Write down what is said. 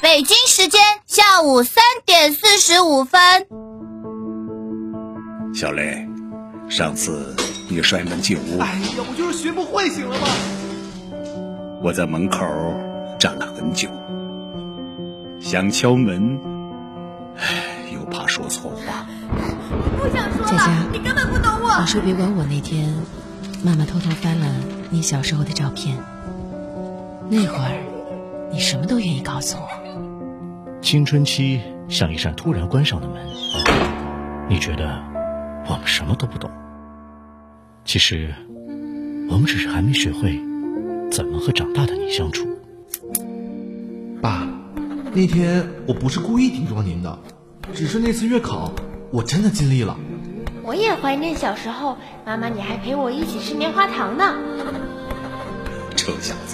北京时间下午3点45分。 小雷，上次你摔门进屋， 哎呀，我就是学不会，行了吗？ 我在门口站了很久，想敲门，又怕说错话。 不想说了， 佳佳， 你根本不懂我。 你说别管我那天，妈妈偷偷翻了你小时候的照片，那会儿你什么都愿意告诉我。 青春期像一扇突然关上的门，你觉得我们什么都不懂，其实我们只是还没学会怎么和长大的你相处。 爸，那天我不是故意顶撞您的，只是那次月考我真的尽力了。 我也怀念小时候，妈妈你还陪我一起吃棉花糖呢。 臭小子，